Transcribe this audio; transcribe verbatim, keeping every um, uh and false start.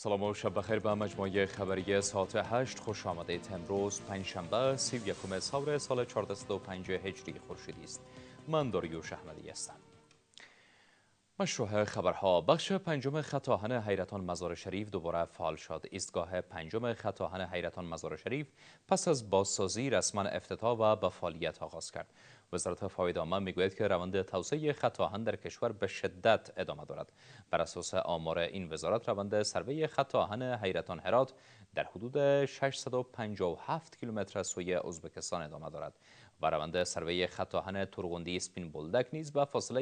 سلام و شب بخیر به مجموعه خبری ساعت هشت خوش آمدید. امروز پنجشنبه سی و یکم سور سال چهارصد و پنجاه هجری خورشیدی است. من داریوش احمدی هستم. مشروع خبرها. بخش پنجم خط آهن حیرتان مزار شریف دوباره فعال شد. ایستگاه پنجم خط آهن حیرتان مزار شریف پس از بازسازی رسما افتتاح و به فعالیت آغاز کرد. وزارت فاید عامه میگوید که روند توسعه خط آهن در کشور به شدت ادامه دارد. بر اساس آمار این وزارت روند سروی خط آهن حیرتان هرات در حدود ششصد و پنجاه و هفت کیلومتر سوی ازبکستان ادامه دارد و روند سروی خط آهن تورغوندی اسپین بولدک نیز به فاصله